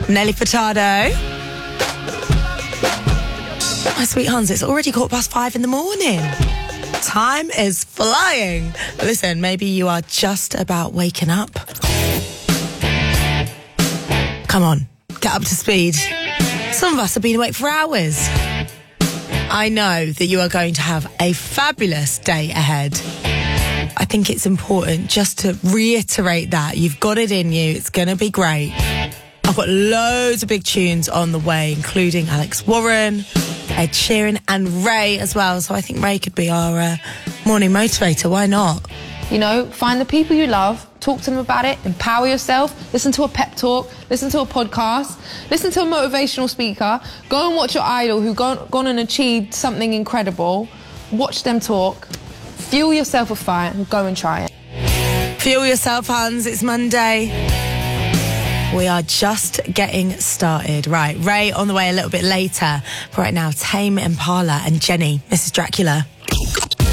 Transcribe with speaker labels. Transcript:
Speaker 1: Nelly Furtado. My sweet Hans, it's already 5:15 in the morning. Time is flying. Listen, maybe you are just about waking up. Come on, get up to speed. Some of us have been awake for hours. I know that you are going to have a fabulous day ahead. I think it's important just to reiterate that. You've got it in you. It's going to be great. I've got loads of big tunes on the way, including Alex Warren, Ed Sheeran and Ray as well. So I think Ray could be our morning motivator. Why not?
Speaker 2: You know, find the people you love, talk to them about it, empower yourself, listen to a pep talk, listen to a podcast, listen to a motivational speaker, go and watch your idol who gone and achieved something incredible, watch them talk, fuel yourself with fire and go and try it.
Speaker 1: Fuel yourself, Hans. It's Monday. We are just getting started. Right, Ray on the way a little bit later. But right now, Tame Impala and Jenny, Mrs. Dracula.